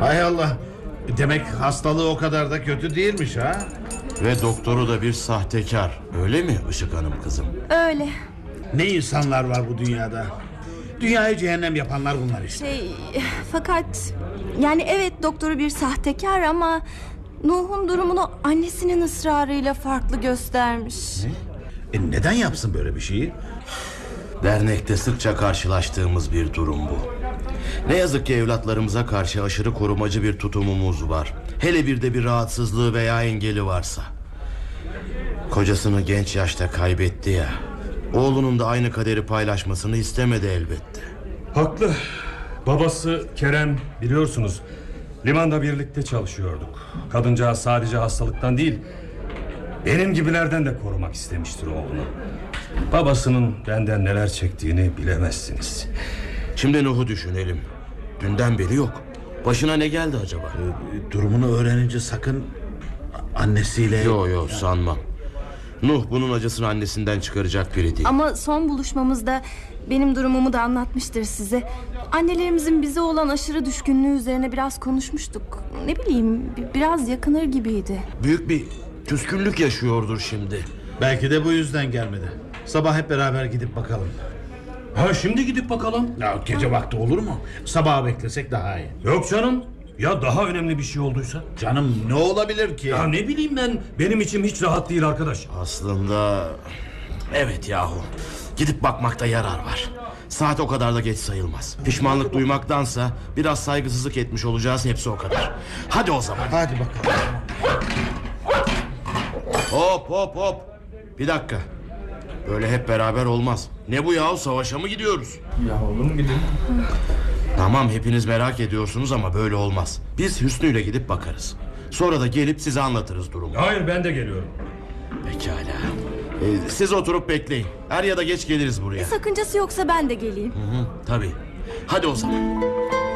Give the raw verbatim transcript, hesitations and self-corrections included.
Hay Allah. Demek hastalığı o kadar da kötü değilmiş ha. Ve doktoru da bir sahtekar. Öyle mi Işık Hanım kızım? Öyle. Ne insanlar var bu dünyada. Dünyayı cehennem yapanlar bunlar işte. Şey, fakat yani evet doktoru bir sahtekar ama Nuh'un durumunu annesinin ısrarıyla farklı göstermiş. Ne? E neden yapsın böyle bir şeyi? Dernekte sıkça karşılaştığımız bir durum bu. Ne yazık ki evlatlarımıza karşı aşırı korumacı bir tutumumuz var. Hele bir de bir rahatsızlığı veya engeli varsa. Kocasını genç yaşta kaybetti ya. Oğlunun da aynı kaderi paylaşmasını istemedi elbette. Haklı. Babası Kerem, biliyorsunuz, limanda birlikte çalışıyorduk. Kadıncağız sadece hastalıktan değil, benim gibilerden de korumak istemiştir oğlunu. Babasının benden neler çektiğini bilemezsiniz. Şimdi Nuh'u düşünelim. Dünden beri yok. Başına ne geldi acaba? E, durumunu öğrenince sakın annesiyle... Yo yo sanmam. Nuh bunun acısını annesinden çıkaracak biri değil. Ama son buluşmamızda benim durumumu da anlatmıştır size. Annelerimizin bize olan aşırı düşkünlüğü üzerine biraz konuşmuştuk. Ne bileyim biraz yakınır gibiydi. Büyük bir küskünlük yaşıyordur şimdi. Belki de bu yüzden gelmedi. Sabah hep beraber gidip bakalım. Ha, şimdi gidip bakalım. Ya gece vakti olur mu? Sabaha beklesek daha iyi. Yok canım. Ya daha önemli bir şey olduysa? Canım ne olabilir ki? Ya ne bileyim ben, benim içim hiç rahat değil arkadaş. Aslında evet yahu. Gidip bakmakta yarar var. Saat o kadar da geç sayılmaz. Pişmanlık duymaktansa biraz saygısızlık etmiş olacağız, hepsi o kadar. Hadi o zaman. Hadi bakalım. Hop hop hop. Bir dakika. Böyle hep beraber olmaz. Ne bu yahu, savaşa mı gidiyoruz? Ya oğlum gidin. Tamam, hepiniz merak ediyorsunuz ama böyle olmaz. Biz Hüsnü'yle gidip bakarız. Sonra da gelip size anlatırız durumu. Hayır, ben de geliyorum. Pekala. Ee, siz oturup bekleyin. Er ya da geç geliriz buraya. Sakıncası yoksa ben de geleyim. Hı hı, tabii. Hadi o zaman.